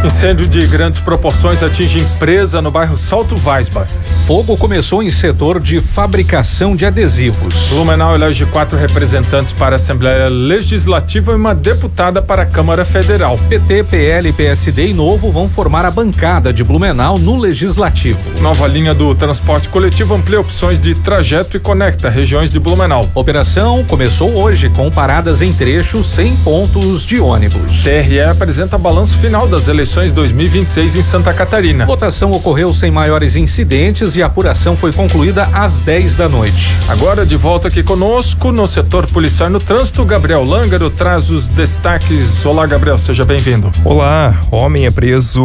Incêndio de grandes proporções atinge empresa no bairro Salto Weisbach. Fogo começou em setor de fabricação de adesivos. Blumenau elege 4 representantes para a Assembleia Legislativa e uma deputada para a Câmara Federal. PT, PL, PSD e Novo vão formar a bancada de Blumenau no Legislativo. Nova linha do transporte coletivo amplia opções de trajeto e conecta regiões de Blumenau. Operação começou hoje com paradas em trechos sem pontos de ônibus. TRE apresenta balanço final das eleições 2026 em Santa Catarina. Votação ocorreu sem maiores incidentes e a apuração foi concluída às 10 da noite. Agora de volta aqui conosco no setor policial e no trânsito, Gabriel Lângaro traz os destaques. Olá, Gabriel, seja bem-vindo. Olá, homem é preso,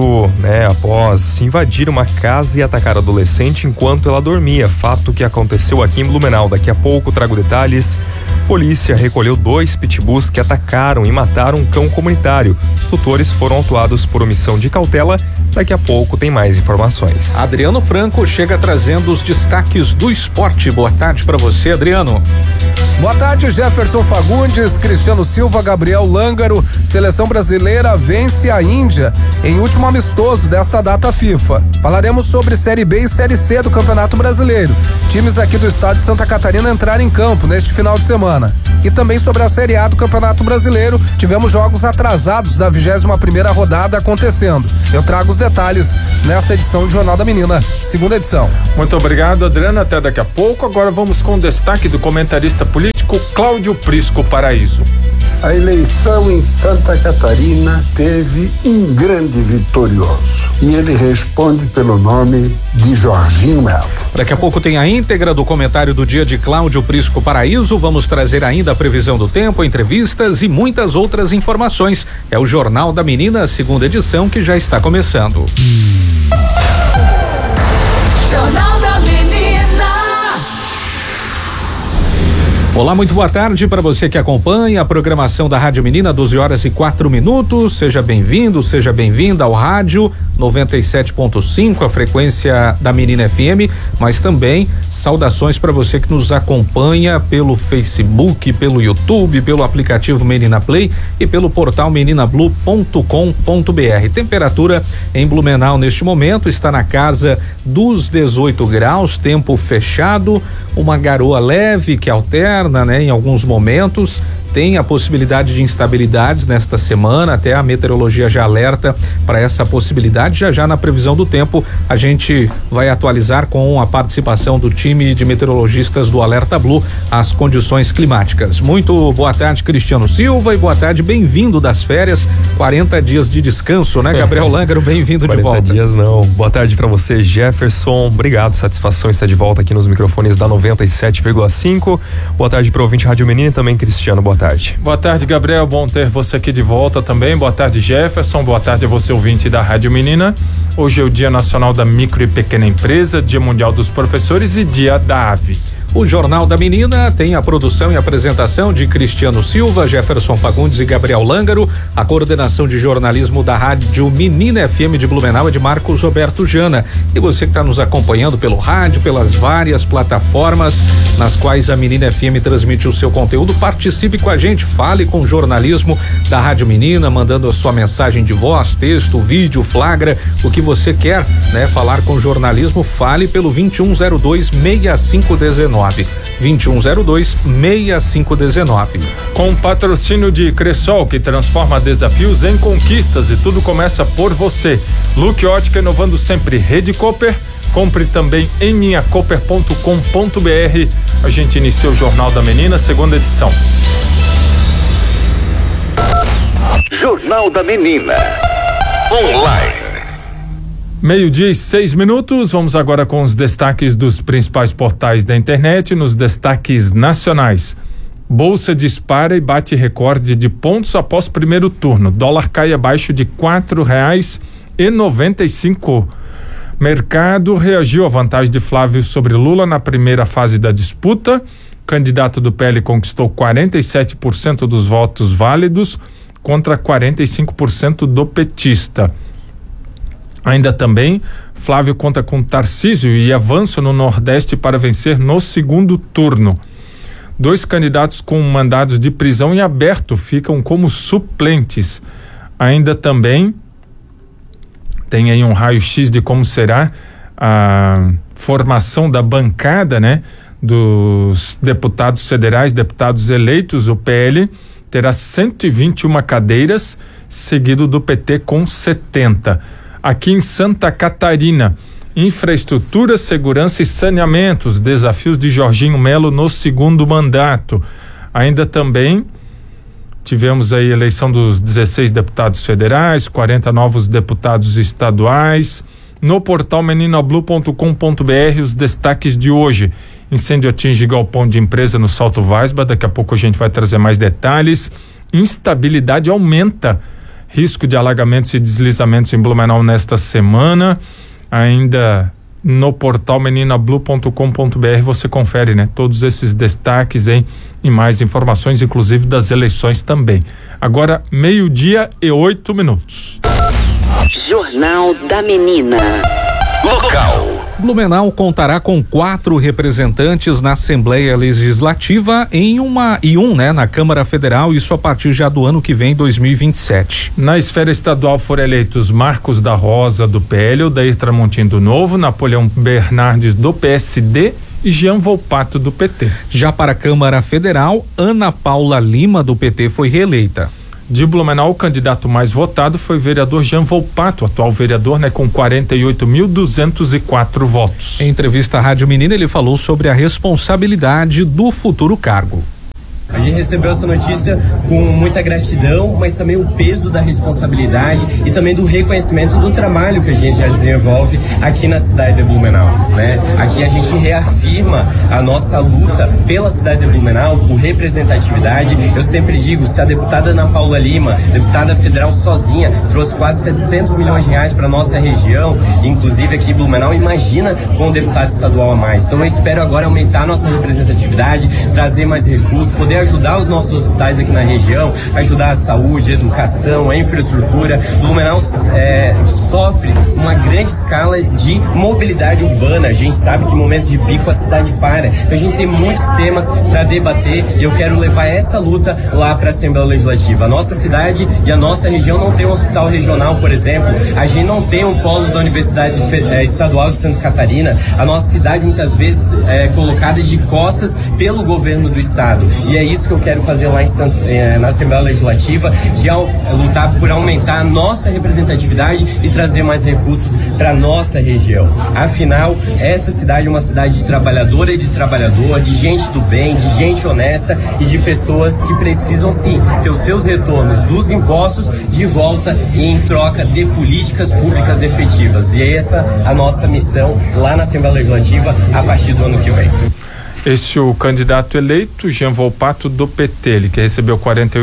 após invadir uma casa e atacar adolescente enquanto ela dormia, fato que aconteceu aqui em Blumenau. Daqui a pouco trago detalhes. Polícia recolheu 2 pitbulls que atacaram e mataram um cão comunitário. Os tutores foram autuados por omissão de cautela. Daqui a pouco tem mais informações. Adriano Franco chega trazendo os destaques do esporte. Boa tarde para você, Adriano. Boa tarde, Jefferson Fagundes, Cristiano Silva, Gabriel Lângaro. Seleção brasileira vence a Índia em último amistoso desta data FIFA. Falaremos sobre Série B e Série C do Campeonato Brasileiro. Times aqui do estado de Santa Catarina entraram em campo neste final de semana. E também sobre a Série A do Campeonato Brasileiro, tivemos jogos atrasados da 21ª rodada acontecendo. Eu trago os detalhes nesta edição de Jornal da Menina, segunda edição. Muito obrigado, Adriano. Até daqui a pouco. Agora vamos com o destaque do comentarista político Cláudio Prisco Paraíso. A eleição em Santa Catarina teve um grande vitorioso e ele responde pelo nome de Jorginho Melo. Daqui a pouco tem a íntegra do comentário do dia de Cláudio Prisco Paraíso. Vamos trazer ainda a previsão do tempo, entrevistas e muitas outras informações. É o Jornal da Menina, segunda edição, que já está começando. Jornal da Menina. Olá, muito boa tarde para você que acompanha a programação da Rádio Menina, 12h04. Seja bem-vindo, seja bem-vinda ao rádio 97.5, a frequência da Menina FM, mas também saudações para você que nos acompanha pelo Facebook, pelo YouTube, pelo aplicativo Menina Play e pelo portal meninablu.com.br. Temperatura em Blumenau neste momento está na casa dos 18 graus, tempo fechado, uma garoa leve que alterna, em alguns momentos. Tem a possibilidade de instabilidades nesta semana, até a meteorologia já alerta para essa possibilidade. Já na previsão do tempo a gente vai atualizar com a participação do time de meteorologistas do Alerta Blue as condições climáticas. Muito boa tarde, Cristiano Silva, e boa tarde, bem-vindo das férias, 40 dias de descanso, né, Gabriel Lângaro? Bem-vindo de volta. 40 dias não. Boa tarde para você, Jefferson. Obrigado, satisfação estar de volta aqui nos microfones da 97,5. Boa tarde para o ouvinte Rádio Menina e também Cristiano, boa tarde. Boa tarde, Gabriel, bom ter você aqui de volta também. Boa tarde, Jefferson, boa tarde a você, ouvinte da Rádio Menina. Hoje é o Dia Nacional da Micro e Pequena Empresa, Dia Mundial dos Professores e Dia da Ave. O Jornal da Menina tem a produção e apresentação de Cristiano Silva, Jefferson Fagundes e Gabriel Lângaro. A coordenação de jornalismo da Rádio Menina FM de Blumenau é de Marcos Roberto Jana. E você que está nos acompanhando pelo rádio, pelas várias plataformas nas quais a Menina FM transmite o seu conteúdo, participe com a gente, fale com o jornalismo da Rádio Menina, mandando a sua mensagem de voz, texto, vídeo, flagra, o que você quer, falar com o jornalismo, fale pelo 2102-6519. 2102-6519. Com o patrocínio de Cressol, que transforma desafios em conquistas, e tudo começa por você. Look Ótica, inovando sempre. Rede Cooper. Compre também em minhacooper.com.br. A gente inicia o Jornal da Menina, segunda edição. Jornal da Menina online. 12:06. Vamos agora com os destaques dos principais portais da internet. Nos destaques nacionais: Bolsa dispara e bate recorde de pontos após primeiro turno. Dólar cai abaixo de R$4,95. Mercado reagiu à vantagem de Flávio sobre Lula na primeira fase da disputa. Candidato do PL conquistou 47% dos votos válidos contra 45% do petista. Ainda também, Flávio conta com Tarcísio e avanço no Nordeste para vencer no segundo turno. 2 candidatos com mandados de prisão em aberto ficam como suplentes. Ainda também, tem aí um raio-x de como será a formação da bancada, né, dos deputados federais, deputados eleitos. O PL terá 121 cadeiras, seguido do PT com 70. Aqui em Santa Catarina, infraestrutura, segurança e saneamento, os desafios de Jorginho Melo no segundo mandato. Ainda também tivemos aí a eleição dos 16 deputados federais, 40 novos deputados estaduais. No portal meninablu.com.br, os destaques de hoje: incêndio atinge galpão de empresa no Salto Vaisba, daqui a pouco a gente vai trazer mais detalhes. Instabilidade aumenta, risco de alagamentos e deslizamentos em Blumenau nesta semana. Ainda no portal meninablu.com.br você confere, né, todos esses destaques, hein, e mais informações, inclusive das eleições também. Agora 12:08. Jornal da Menina. Local. Blumenau contará com 4 representantes na Assembleia Legislativa e um na Câmara Federal, isso a partir já do ano que vem, 2027. Na esfera estadual foram eleitos Marcos da Rosa, do PL, Odair Tramontim, do Novo, Napoleão Bernardes, do PSD e Jean Volpato, do PT. Já para a Câmara Federal, Ana Paula Lima, do PT, foi reeleita. De Blumenau, o candidato mais votado foi o vereador Jean Volpato, atual vereador, né, com 48.204 votos. Em entrevista à Rádio Menina, ele falou sobre a responsabilidade do futuro cargo. A gente recebeu essa notícia com muita gratidão, mas também o peso da responsabilidade e também do reconhecimento do trabalho que a gente já desenvolve aqui na cidade de Blumenau, né? Aqui a gente reafirma a nossa luta pela cidade de Blumenau, por representatividade. Eu sempre digo, se a deputada Ana Paula Lima, deputada federal sozinha, trouxe quase 700 milhões de reais para nossa região, inclusive aqui em Blumenau, imagina com o deputado estadual a mais. Então eu espero agora aumentar a nossa representatividade, trazer mais recursos, poder ajudar os nossos hospitais aqui na região, ajudar a saúde, a educação, a infraestrutura. Blumenau sofre uma grande escala de mobilidade urbana. A gente sabe que em momentos de pico a cidade para. Então a gente tem muitos temas para debater e eu quero levar essa luta lá para a Assembleia Legislativa. A nossa cidade e a nossa região não tem um hospital regional, por exemplo. A gente não tem um polo da Universidade Estadual de Santa Catarina. A nossa cidade muitas vezes é colocada de costas pelo governo do estado. E é isso que eu quero fazer lá na Assembleia Legislativa, de lutar por aumentar a nossa representatividade e trazer mais recursos para nossa região. Afinal, essa cidade é uma cidade de trabalhadora e de trabalhador, de gente do bem, de gente honesta e de pessoas que precisam sim ter os seus retornos dos impostos de volta em troca de políticas públicas efetivas. E essa é a nossa missão lá na Assembleia Legislativa a partir do ano que vem. Esse é o candidato eleito, Jean Volpato, do PT, ele que recebeu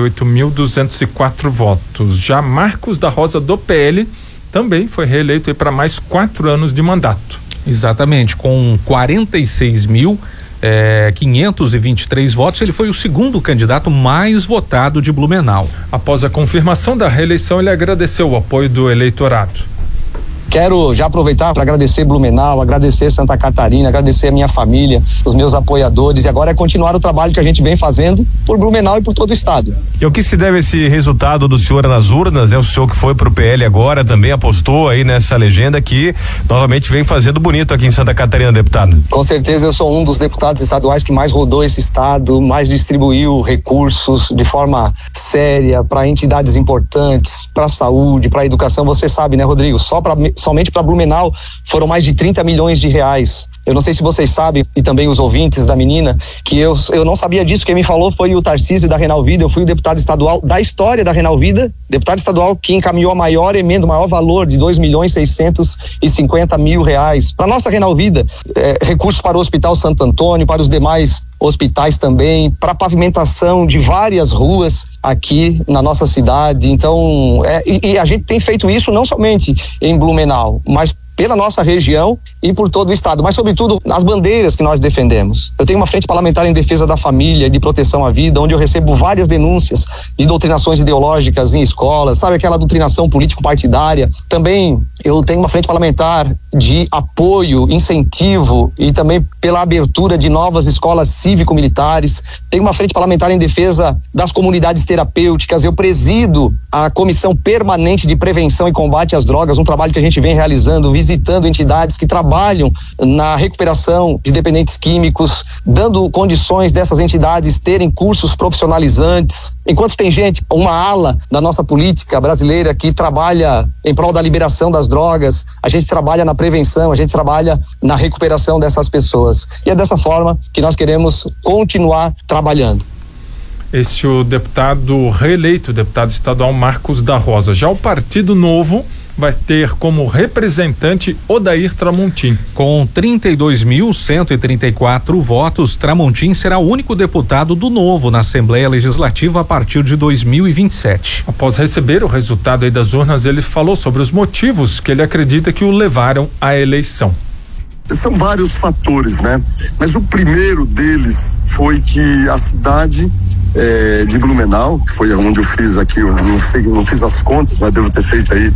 48.204 votos. Já Marcos da Rosa, do PL, também foi reeleito para mais 4 anos de mandato. Exatamente, com 46.523 votos, ele foi o segundo candidato mais votado de Blumenau. Após a confirmação da reeleição, ele agradeceu o apoio do eleitorado. Quero já aproveitar para agradecer Blumenau, agradecer Santa Catarina, agradecer a minha família, os meus apoiadores, e agora é continuar o trabalho que a gente vem fazendo por Blumenau e por todo o estado. E o que se deve esse resultado do senhor nas urnas, né? O senhor que foi pro PL agora também apostou aí nessa legenda que novamente vem fazendo bonito aqui em Santa Catarina, deputado. Com certeza eu sou um dos deputados estaduais que mais rodou esse estado, mais distribuiu recursos de forma séria para entidades importantes, para a saúde, para a educação. Você sabe, né, Rodrigo? Somente para Blumenau foram mais de 30 milhões de reais. Eu não sei se vocês sabem, e também os ouvintes da menina, que eu não sabia disso. Quem me falou foi o Tarcísio da Renal Vida. Eu fui o deputado estadual da história da Renal Vida, deputado estadual que encaminhou a maior emenda, o maior valor de 2.650.000 reais para nossa Renal Vida, recursos para o Hospital Santo Antônio, para os demais hospitais também, para pavimentação de várias ruas aqui na nossa cidade. Então, e a gente tem feito isso não somente em Blumenau, mas pela nossa região e por todo o estado, mas sobretudo as bandeiras que nós defendemos. Eu tenho uma frente parlamentar em defesa da família e de proteção à vida, onde eu recebo várias denúncias de doutrinações ideológicas em escolas, sabe, aquela doutrinação político-partidária. Também eu tenho uma frente parlamentar de apoio, incentivo e também pela abertura de novas escolas cívico-militares. Tenho uma frente parlamentar em defesa das comunidades terapêuticas. Eu presido a Comissão Permanente de Prevenção e Combate às Drogas, um trabalho que a gente vem realizando, visitando entidades que trabalham na recuperação de dependentes químicos, dando condições dessas entidades terem cursos profissionalizantes. Enquanto tem gente, uma ala da nossa política brasileira que trabalha em prol da liberação das drogas, a gente trabalha na prevenção, a gente trabalha na recuperação dessas pessoas. E é dessa forma que nós queremos continuar trabalhando. Esse é o deputado reeleito, o deputado estadual Marcos da Rosa. Já o Partido Novo vai ter como representante Odair Tramontim. Com 32.134 votos, Tramontim será o único deputado do Novo na Assembleia Legislativa a partir de 2027. Após receber o resultado aí das urnas, ele falou sobre os motivos que ele acredita que o levaram à eleição. São vários fatores, né? Mas o primeiro deles foi que a cidade de Blumenau, que foi onde eu fiz aqui, eu não fiz as contas, mas devo ter feito aí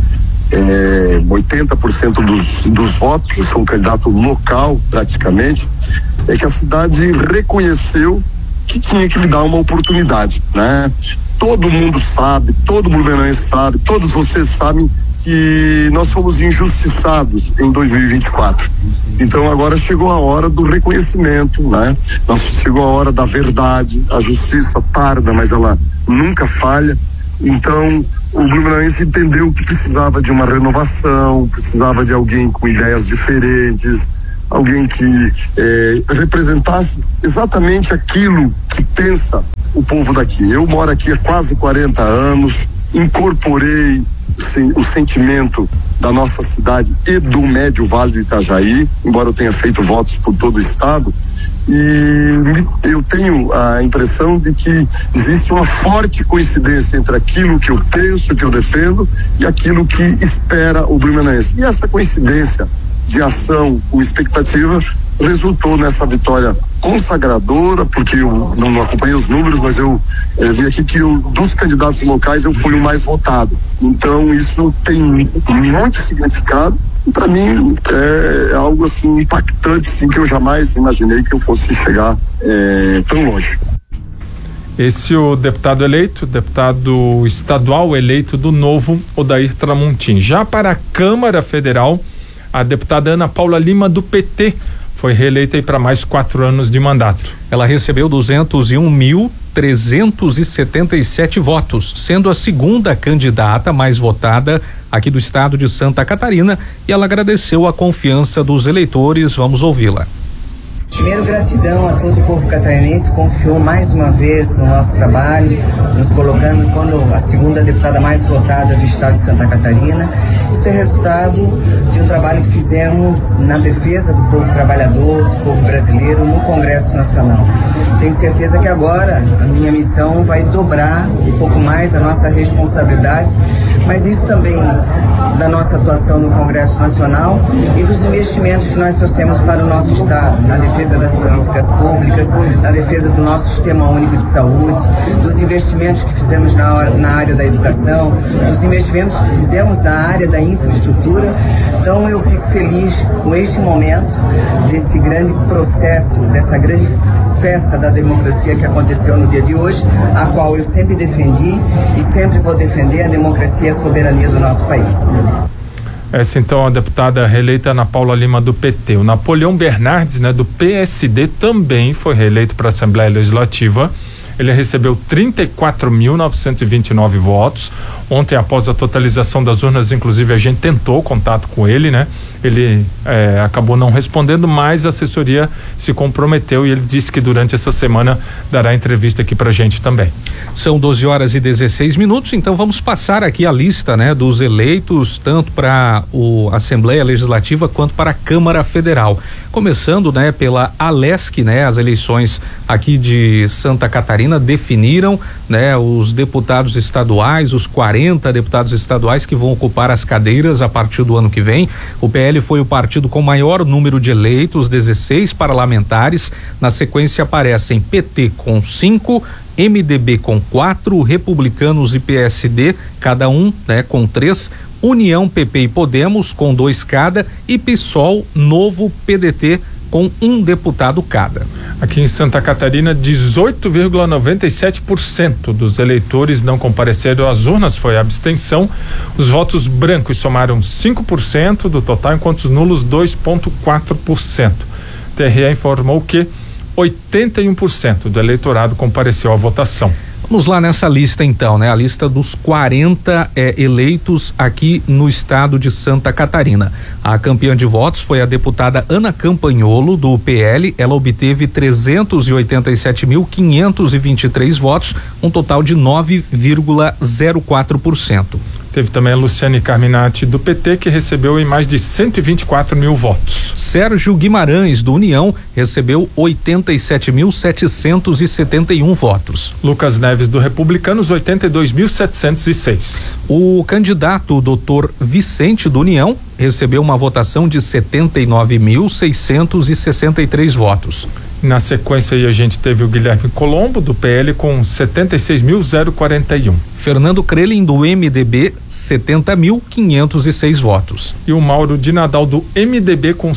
80% dos votos. Eu sou um candidato local praticamente, é que a cidade reconheceu que tinha que me dar uma oportunidade, né? Todo mundo sabe, todo blumenauense sabe, todos vocês sabem que nós fomos injustiçados em 2024. Então agora chegou a hora do reconhecimento, né? Chegou a hora da verdade. A justiça tarda, mas ela nunca falha. Então o blumenauense entendeu que precisava de uma renovação, precisava de alguém com ideias diferentes, alguém que representasse exatamente aquilo que pensa o povo daqui. Eu moro aqui há quase 40 anos, incorporei o sentimento da nossa cidade e do Médio Vale do Itajaí, embora eu tenha feito votos por todo o estado, e eu tenho a impressão de que existe uma forte coincidência entre aquilo que eu penso, que eu defendo, e aquilo que espera o blumenauense. E essa coincidência de ação com expectativa resultou nessa vitória consagradora, porque eu não acompanhei os números, mas eu vi aqui que dos candidatos locais eu fui o mais votado. Então isso tem muito significado e para mim é algo assim impactante, assim, que eu jamais imaginei que eu fosse chegar tão longe. Esse é o deputado eleito, deputado estadual eleito do Novo, Odair Tramontim. Já para a Câmara Federal, a deputada Ana Paula Lima, do PT, foi reeleita para mais 4 anos de mandato. Ela recebeu 201.377 votos, sendo a segunda candidata mais votada aqui do estado de Santa Catarina, e ela agradeceu a confiança dos eleitores. Vamos ouvi-la. Primeiro, gratidão a todo o povo catarinense que confiou mais uma vez no nosso trabalho, nos colocando como a segunda deputada mais votada do estado de Santa Catarina. Isso é resultado de um trabalho que fizemos na defesa do povo trabalhador, do povo brasileiro, no Congresso Nacional. Tenho certeza que agora a minha missão vai dobrar um pouco mais a nossa responsabilidade, mas isso também da nossa atuação no Congresso Nacional e dos investimentos que nós trouxemos para o nosso estado, na defesa das políticas públicas, na defesa do nosso Sistema Único de Saúde, dos investimentos que fizemos na área da educação, dos investimentos que fizemos na área da infraestrutura. Então eu fico feliz com este momento, desse grande processo, dessa grande festa da democracia que aconteceu no dia de hoje, a qual eu sempre defendi e sempre vou defender a democracia e a soberania do nosso país. Essa então a deputada reeleita Ana Paula Lima, do PT. O Napoleão Bernardes, do PSD, também foi reeleito para a Assembleia Legislativa. Ele recebeu 34.929 votos. Ontem, após a totalização das urnas, inclusive a gente tentou contato com ele, Ele acabou não respondendo, mas a assessoria se comprometeu e ele disse que durante essa semana dará entrevista aqui pra gente também. São 12h16, então vamos passar aqui a lista, né, dos eleitos, tanto para a Assembleia Legislativa quanto para a Câmara Federal. Começando, né, pela Alesc, né, as eleições aqui de Santa Catarina definiram, né, os deputados estaduais, os 40 deputados estaduais que vão ocupar as cadeiras a partir do ano que vem. O PL foi o partido com maior número de eleitos, 16 parlamentares. Na sequência aparecem PT com 5, MDB com 4, Republicanos e PSD, cada um, né, com 3, União, PP e Podemos com 2 cada e PSOL, Novo, PDT com 1 deputado cada. Aqui em Santa Catarina, 18,97% dos eleitores não compareceram às urnas, foi a abstenção. Os votos brancos somaram 5% do total, enquanto os nulos 2,4%. TRE informou que 81% do eleitorado compareceu à votação. Vamos lá nessa lista então, né? A lista dos 40 eleitos aqui no estado de Santa Catarina. A campeã de votos foi a deputada Ana Campagnolo, do PL. Ela obteve 387.523 votos, um total de 9,04%. Teve também a Luciane Carminati, do PT, que recebeu em mais de 124 mil votos. Sérgio Guimarães, do União, recebeu 87.771 votos. Lucas Neves, do Republicanos, 82.706. O candidato Dr. Vicente, do União, recebeu uma votação de 79.663 votos. Na sequência aí a gente teve o Guilherme Colombo, do PL, com 76.041. Fernando Krelin, do MDB, 70.506 votos. E o Mauro de Nadal, do MDB, com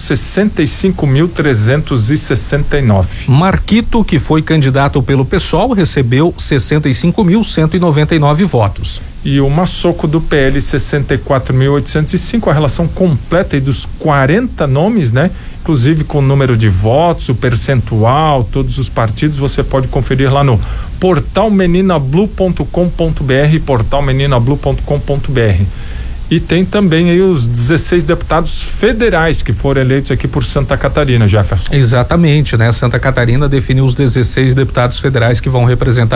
65.369. Marquito, que foi candidato pelo PSOL, recebeu 65.199 votos. E o Massoco, do PL, 64.805, a relação completa aí dos 40 nomes, né? Inclusive com o número de votos, o percentual, todos os partidos, você pode conferir lá no portal meninablu.com.br, portalmeninablu.com.br. E tem também aí os 16 deputados federais que foram eleitos aqui por Santa Catarina, Jefferson. Exatamente, né? Santa Catarina definiu os 16 deputados federais que vão representar